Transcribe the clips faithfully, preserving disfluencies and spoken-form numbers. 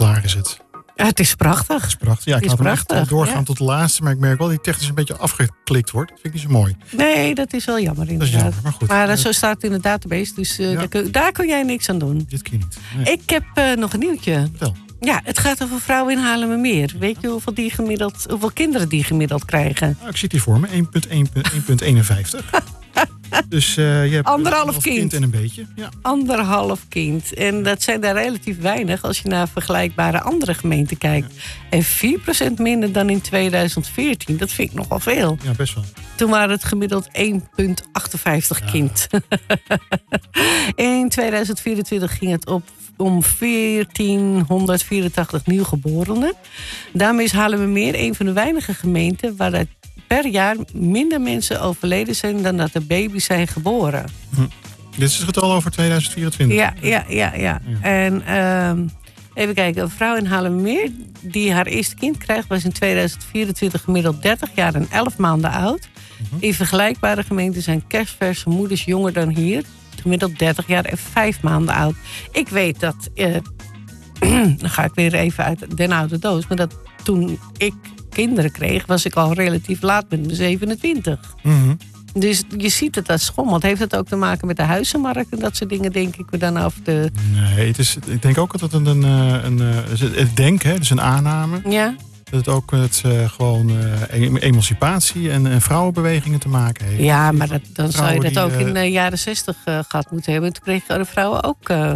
klaar is het. Ja, het is prachtig. Het is prachtig. Ja, ik laat hem echt doorgaan ja. tot de laatste. Maar ik merk wel dat die technisch een beetje afgeklikt wordt. Dat vind ik niet zo mooi. Nee, dat is wel jammer inderdaad. Dat is jammer, maar goed. Maar uh, zo staat het in de database. Dus uh, ja. daar, kun, daar kun jij niks aan doen. Dit kun je niet. Nee. Ik heb uh, nog een nieuwtje. Vertel. Ja, het gaat over vrouwen in Haarlemmermeer. Weet je hoeveel, die gemiddeld, hoeveel kinderen die gemiddeld krijgen? Nou, ik zit hier voor me. één komma eenenvijftig. Dus uh, je hebt anderhalf kind. kind en een beetje. Ja. Anderhalf kind. En dat zijn daar relatief weinig als je naar vergelijkbare andere gemeenten kijkt. Ja. En vier procent minder dan in tweeduizend veertien. Dat vind ik nogal veel. Ja, best wel. Toen waren het gemiddeld één komma achtenvijftig ja. kind. In tweeduizend vierentwintig ging het op om veertienhonderdvierentachtig nieuwgeborenen. Daarmee is Haarlemmermeer een van de weinige gemeenten waaruit per jaar minder mensen overleden zijn dan dat er baby's zijn geboren. Hm. Dit is het getal over tweeduizend vierentwintig. Ja, ja, ja. ja. ja. En uh, even kijken, een vrouw in Haarlemmermeer die haar eerste kind krijgt, was in tweeduizend vierentwintig gemiddeld dertig jaar en elf maanden oud. Uh-huh. In vergelijkbare gemeenten zijn kerstverse moeders jonger dan hier, gemiddeld dertig jaar en vijf maanden oud. Ik weet dat, uh, dan ga ik weer even uit den oude doos, maar dat toen ik kinderen kreeg, was ik al relatief laat met mijn zevenentwintig. Mm-hmm. Dus je ziet het als schommelt. Heeft het ook te maken met de huizenmarkt en dat soort dingen, denk ik dan af de... Nee, het is, ik denk ook dat het een... een, een, een ik denk, hè, dus een aanname. Ja. Dat het ook met uh, gewoon uh, emancipatie en, en vrouwenbewegingen te maken heeft. Ja, maar dat, dan zou je dat die, ook in de uh, jaren zestig uh, gehad moeten hebben. Toen kregen de vrouwen ook uh,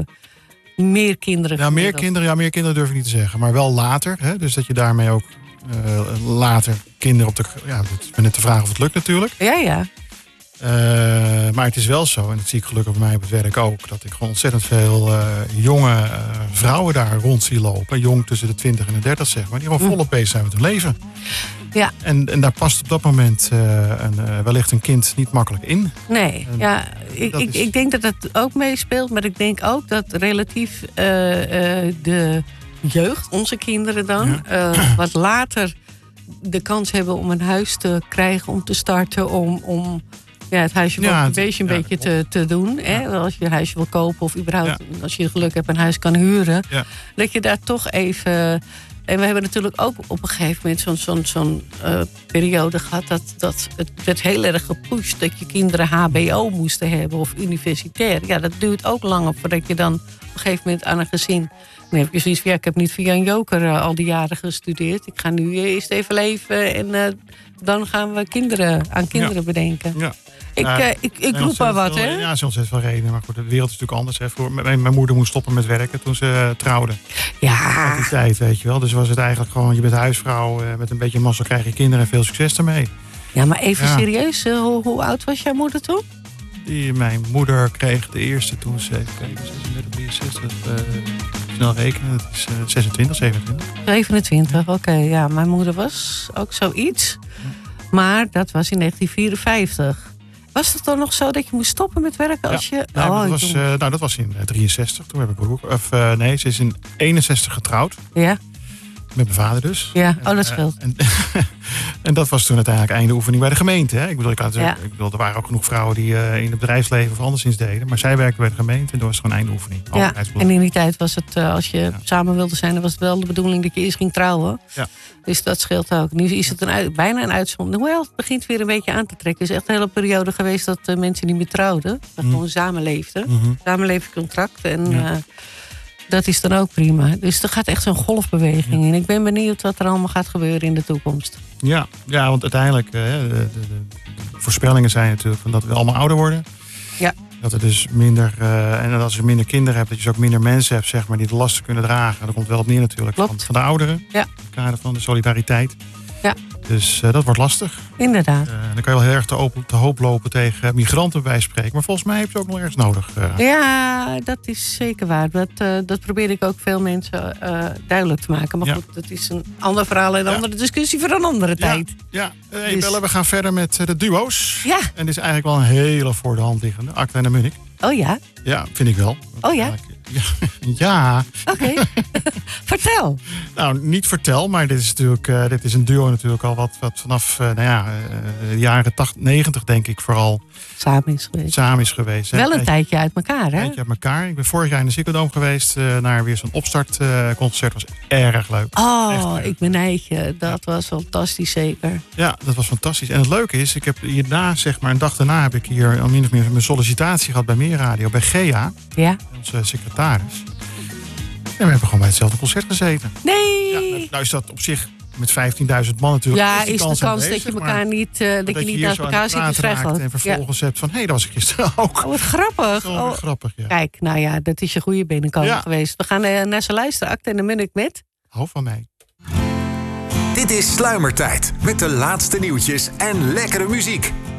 meer kinderen. Ja, meer kinderen, ja, meer kinderen durf ik niet te zeggen. Maar wel later. Hè, dus dat je daarmee ook uh, later kinderen op de... Ja, het is net de vraag of het lukt natuurlijk. Ja, ja. Uh, maar het is wel zo, en dat zie ik gelukkig bij mij op het werk ook, dat ik gewoon ontzettend veel uh, jonge uh, vrouwen daar rond zie lopen. Jong tussen de twintig en de dertig, zeg maar. Die gewoon volop bezig zijn met hun leven. Ja. En, en daar past op dat moment uh, een, uh, wellicht een kind niet makkelijk in. Nee, en ja, ik, ik, is... ik denk dat dat ook meespeelt. Maar ik denk ook dat relatief uh, uh, de jeugd, onze kinderen dan, ja. uh, wat later de kans hebben om een huis te krijgen, om te starten, om... om Ja, het huisje ja, een beetje een ja, beetje te, te doen. Hè? Ja. Als je een huisje wil kopen of überhaupt ja. als je geluk hebt een huis kan huren. Ja. Dat je daar toch even... En we hebben natuurlijk ook op een gegeven moment zo'n zo'n, zo'n uh, periode gehad... dat, dat het werd heel erg gepusht dat je kinderen H B O moesten hebben of universitair. Ja, dat duurt ook langer voordat je dan op een gegeven moment aan een gezin... Dan heb je zoiets van, ja, ik heb niet via een joker uh, al die jaren gestudeerd. Ik ga nu eerst even leven en uh, dan gaan we kinderen aan kinderen ja. bedenken. Ja. Ik, uh, ik, ik roep maar wat, veel, hè? Ja, er zijn ontzettend veel redenen. Maar goed, de wereld is natuurlijk anders. Hè. Voor, mijn, mijn moeder moest stoppen met werken toen ze uh, trouwde. Ja. Op die tijd, weet je wel. Dus was het eigenlijk gewoon, je bent huisvrouw. Uh, met een beetje massa krijg je kinderen en veel succes daarmee. Ja, maar even ja. serieus. Uh, hoe, hoe oud was jouw moeder toen? Die, mijn moeder kreeg de eerste toen ze, even kijken, zesendertig, drieënzestig, uh, snel rekenen, dat is uh, zesentwintig, zevenentwintig. zevenentwintig, oké. Okay, ja, mijn moeder was ook zoiets. Maar dat was in negentien vierenvijftig. Was het dan nog zo dat je moest stoppen met werken als ja. je... Nee, oh, dat, was, uh, nou, dat was in uh, drieënzestig, toen heb ik broer... Of uh, nee, ze is in eenenzestig getrouwd. Ja. Met mijn vader dus. Ja, oh, dat scheelt. En, en, en dat was toen uiteindelijk einde oefening bij de gemeente. Hè? Ik, bedoel, ik, had, ja. ik bedoel, er waren ook genoeg vrouwen die uh, in het bedrijfsleven of anderszins deden. Maar zij werkten bij de gemeente en dat was gewoon einde oefening. Ja, en in die tijd was het, uh, als je ja. samen wilde zijn, dan was het wel de bedoeling dat je eerst ging trouwen. Ja. Dus dat scheelt ook. Nu is het een uit, bijna een uitzondering. Hoewel, het begint weer een beetje aan te trekken. Het is echt een hele periode geweest dat uh, mensen niet meer trouwden. Maar mm. gewoon samenleefden. Mm-hmm. Samenlevingscontract. En ja. uh, dat is dan ook prima. Dus er gaat echt zo'n golfbeweging in. Ik ben benieuwd wat er allemaal gaat gebeuren in de toekomst. Ja, ja want uiteindelijk, uh, de, de, de voorspellingen zijn natuurlijk van dat we allemaal ouder worden. Ja. Dat er dus minder, uh, en als je minder kinderen hebt, dat je dus ook minder mensen hebt, zeg maar, die de lasten kunnen dragen. Dat komt wel op neer natuurlijk van, van de ouderen. Ja. In het kader van de solidariteit. Ja. Dus uh, dat wordt lastig. Inderdaad. Uh, dan kan je wel heel erg te, open, te hoop lopen tegen migranten bij spreken. Maar volgens mij heb je ook nog ergens nodig. Uh. Ja, dat is zeker waar. Dat, uh, dat probeer ik ook veel mensen uh, duidelijk te maken. Maar ja. goed, dat is een ander verhaal en een ja. andere discussie voor een andere ja. tijd. Ja, hey, dus... Belle, we gaan verder met uh, de duo's. Ja. En dit is eigenlijk wel een hele voor de hand liggende. Acta en Munnik. Oh ja? Ja, vind ik wel. Oh ja? Ja. ja. Oké. Okay. Vertel. Nou, niet vertel, maar dit is natuurlijk uh, dit is een duo natuurlijk al wat, wat vanaf uh, nou ja, uh, de jaren tachtig, negentig denk ik vooral samen is geweest. Samen is geweest. Wel een, een tijdje uit elkaar, hè? Een tijdje uit elkaar. Ik ben vorig jaar in de Ziggo Dome geweest uh, naar weer zo'n opstartconcert. Uh, was erg leuk. Oh, echt, ik benijd je. Dat ja. was fantastisch zeker. Ja, dat was fantastisch. En het leuke is, ik heb hierna, zeg maar, een dag daarna heb ik hier al min of meer mijn sollicitatie gehad bij Meerradio, bij Gea. Ja. Onze secretaris. En we hebben gewoon bij hetzelfde concert gezeten. Nee! Ja, nou is dat op zich met vijftienduizend man natuurlijk. Ja, is, is de kans aanwezig, dat je elkaar niet, uh, dat, dat je niet naast elkaar zit is vrij groot. En vervolgens ja. hebt van, hé, hey, dat was ik gisteren ook. Oh, wat grappig. Oh, wat grappig, ja. Kijk, nou ja, dat is je goede binnenkomen ja. geweest. We gaan uh, naar zijn luisterakte en dan ben ik met... Hou van mij. Dit is Sluimertijd met de laatste nieuwtjes en lekkere muziek.